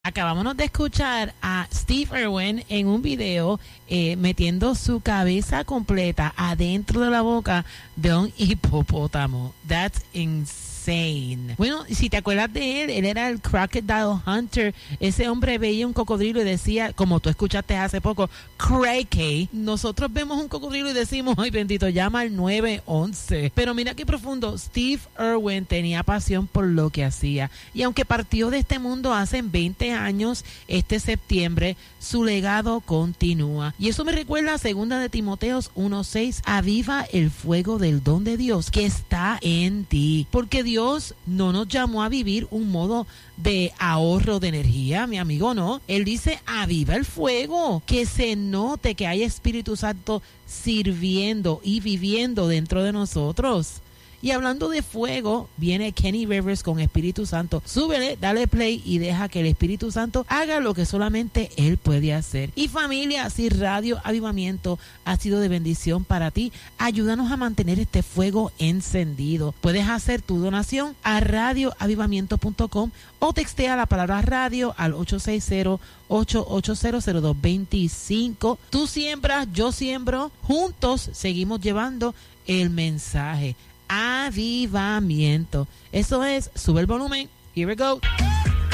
Acabamos de escuchar a Steve Irwin en un video metiendo su cabeza completa adentro de la boca de un hipopótamo. That's insane. Bueno, si te acuerdas de él era el Crocodile Hunter. Ese hombre veía un cocodrilo y decía, como tú escuchaste hace poco, cray. Nosotros vemos un cocodrilo y decimos, ay bendito, llama al 911. Pero mira qué profundo. Steve Irwin tenía pasión por lo que hacía. Y aunque partió de este mundo hace 20 años, este septiembre, su legado continúa. Y eso me recuerda a 2 de Timoteos 1:6. Aviva el fuego del don de Dios que está en ti. Porque Dios no nos llamó a vivir un modo de ahorro de energía, mi amigo, no. Él dice, aviva el fuego, que se note que hay Espíritu Santo sirviendo y viviendo dentro de nosotros. Y hablando de fuego, viene Kenny Rivers con Espíritu Santo. Súbele, dale play y deja que el Espíritu Santo haga lo que solamente Él puede hacer. Y familia, si Radio Avivamiento ha sido de bendición para ti, ayúdanos a mantener este fuego encendido. Puedes hacer tu donación a radioavivamiento.com o textea la palabra radio al 860-880-0225. Tú siembras, yo siembro. Juntos seguimos llevando el mensaje. Avivamiento. Eso es, sube el volumen. Here we go.